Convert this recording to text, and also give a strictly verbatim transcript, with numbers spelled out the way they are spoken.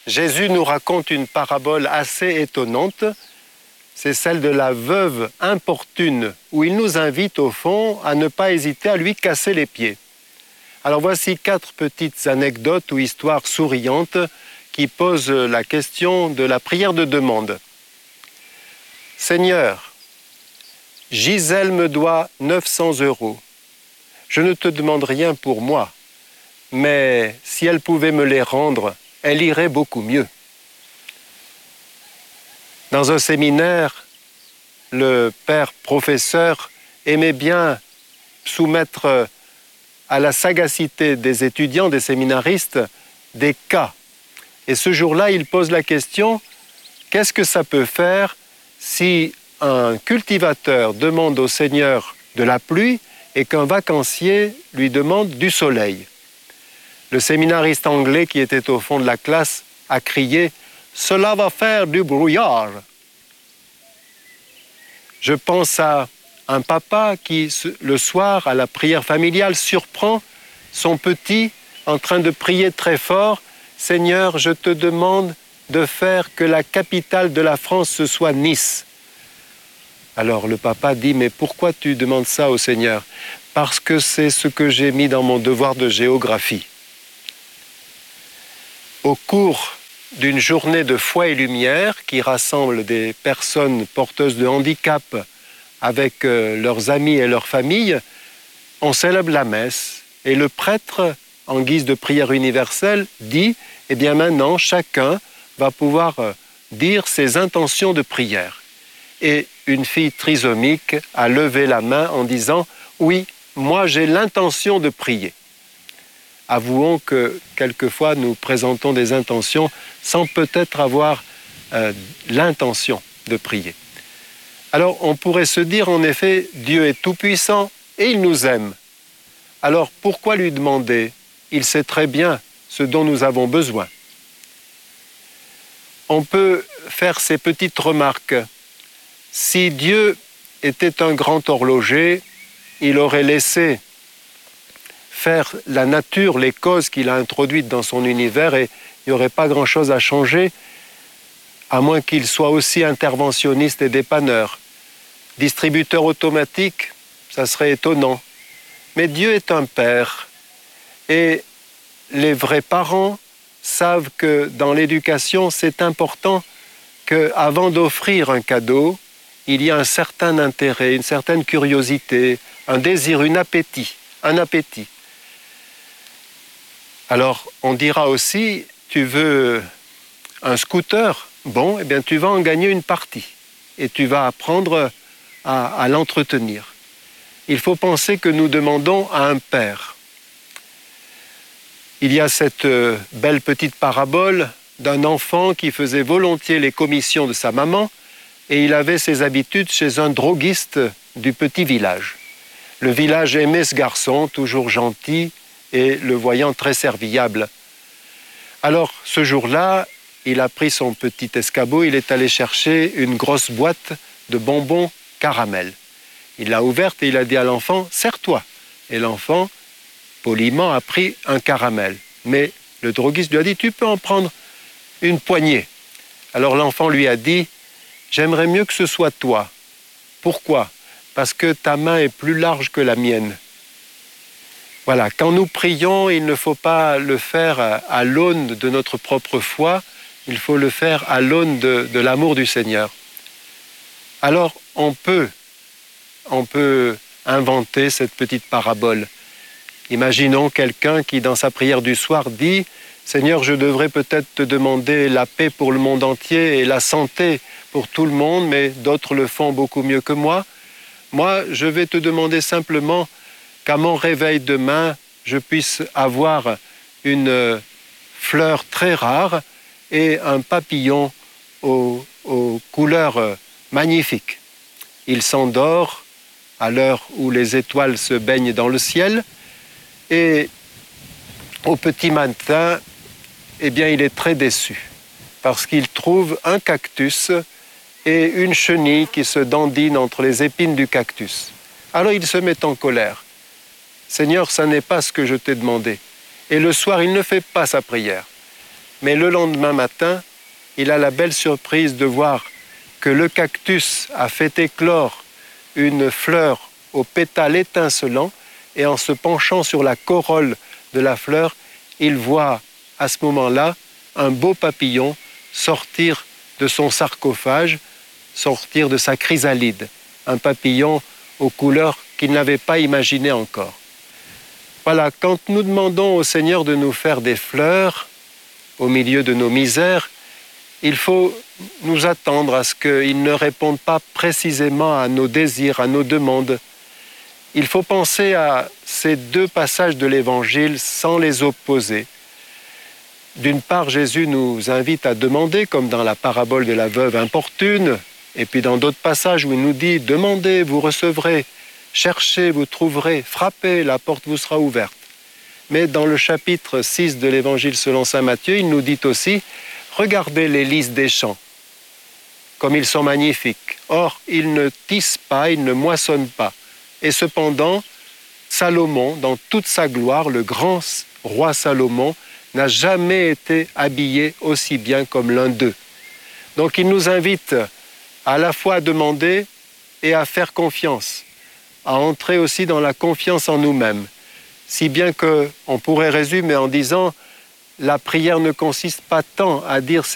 Jésus nous raconte une parabole assez étonnante. C'est celle de la veuve importune, où il nous invite au fond à ne pas hésiter à lui casser les pieds. Alors voici quatre petites anecdotes ou histoires souriantes qui posent la question de la prière de demande. Seigneur, Gisèle me doit neuf cents euros. Je ne te demande rien pour moi, mais si elle pouvait me les rendre, elle irait beaucoup mieux. Dans un séminaire, le père professeur aimait bien soumettre à la sagacité des étudiants, des séminaristes, des cas. Et ce jour-là, il pose la question, qu'est-ce que ça peut faire si un cultivateur demande au Seigneur de la pluie et qu'un vacancier lui demande du soleil? Le séminariste anglais qui était au fond de la classe a crié « Cela va faire du brouillard ». Je pense à un papa qui, le soir, à la prière familiale, surprend son petit en train de prier très fort « Seigneur, je te demande de faire que la capitale de la France ce soit Nice ». Alors le papa dit « Mais pourquoi tu demandes ça au Seigneur ?»« Parce que c'est ce que j'ai mis dans mon devoir de géographie. » Au cours d'une journée de foi et lumière qui rassemble des personnes porteuses de handicap avec euh, leurs amis et leurs familles, on célèbre la messe et le prêtre, en guise de prière universelle, dit « Eh bien maintenant, chacun va pouvoir euh, dire ses intentions de prière. » Et une fille trisomique a levé la main en disant « Oui, moi j'ai l'intention de prier ». Avouons que quelquefois nous présentons des intentions sans peut-être avoir euh, l'intention de prier. Alors on pourrait se dire en effet, Dieu est tout-puissant et il nous aime. Alors pourquoi lui demander? Il sait très bien ce dont nous avons besoin. On peut faire ces petites remarques. Si Dieu était un grand horloger, il aurait laissé faire la nature, les causes qu'il a introduites dans son univers et il n'y aurait pas grand-chose à changer, à moins qu'il soit aussi interventionniste et dépanneur. Distributeur automatique, ça serait étonnant. Mais Dieu est un père et les vrais parents savent que dans l'éducation, c'est important qu'avant d'offrir un cadeau, il y a un certain intérêt, une certaine curiosité, un désir, un appétit, un appétit. Alors, on dira aussi, tu veux un scooter? Bon, eh bien, tu vas en gagner une partie et tu vas apprendre à, à l'entretenir. Il faut penser que nous demandons à un père. Il y a cette euh, belle petite parabole d'un enfant qui faisait volontiers les commissions de sa maman et il avait ses habitudes chez un droguiste du petit village. Le village aimait ce garçon, toujours gentil, et le voyant très serviable. Alors, ce jour-là, il a pris son petit escabeau, il est allé chercher une grosse boîte de bonbons caramel. Il l'a ouverte et il a dit à l'enfant « Serre-toi ». Et l'enfant, poliment, a pris un caramel. Mais le droguiste lui a dit « Tu peux en prendre une poignée ». Alors l'enfant lui a dit « J'aimerais mieux que ce soit toi ». Pourquoi? Parce que ta main est plus large que la mienne. Voilà, quand nous prions, il ne faut pas le faire à l'aune de notre propre foi, il faut le faire à l'aune de, de l'amour du Seigneur. Alors, on peut, on peut inventer cette petite parabole. Imaginons quelqu'un qui, dans sa prière du soir, dit « Seigneur, je devrais peut-être te demander la paix pour le monde entier et la santé pour tout le monde, mais d'autres le font beaucoup mieux que moi. Moi, je vais te demander simplement qu'à mon réveil demain, je puisse avoir une fleur très rare et un papillon aux, aux couleurs magnifiques. Il s'endort à l'heure où les étoiles se baignent dans le ciel et au petit matin, eh bien, il est très déçu parce qu'il trouve un cactus et une chenille qui se dandine entre les épines du cactus. Alors il se met en colère. Seigneur, ça n'est pas ce que je t'ai demandé. Et le soir, il ne fait pas sa prière. Mais le lendemain matin, il a la belle surprise de voir que le cactus a fait éclore une fleur aux pétales étincelants, et en se penchant sur la corolle de la fleur, il voit à ce moment-là un beau papillon sortir de son sarcophage, sortir de sa chrysalide, un papillon aux couleurs qu'il n'avait pas imaginées encore. Voilà, quand nous demandons au Seigneur de nous faire des fleurs au milieu de nos misères, il faut nous attendre à ce qu'il ne réponde pas précisément à nos désirs, à nos demandes. Il faut penser à ces deux passages de l'Évangile sans les opposer. D'une part, Jésus nous invite à demander, comme dans la parabole de la veuve importune, et puis dans d'autres passages où il nous dit « Demandez, vous recevrez, cherchez, vous trouverez, frappez, la porte vous sera ouverte ». Mais dans le chapitre six de l'Évangile selon saint Matthieu, il nous dit aussi « Regardez les lys des champs, comme ils sont magnifiques. Or, ils ne tissent pas, ils ne moissonnent pas. Et cependant, Salomon, dans toute sa gloire, le grand roi Salomon, n'a jamais été habillé aussi bien comme l'un d'eux. » Donc il nous invite à la fois à demander et à faire confiance, à entrer aussi dans la confiance en nous-mêmes. Si bien qu'on pourrait résumer en disant, la prière ne consiste pas tant à dire